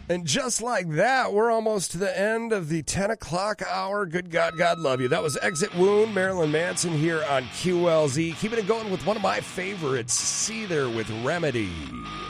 And just like that, we're almost to the end of the 10 o'clock hour. Good God, God love you. That was Exit Wound, Marilyn Manson here on QLZ. Keeping it going with one of my favorites, Seether with Remedy.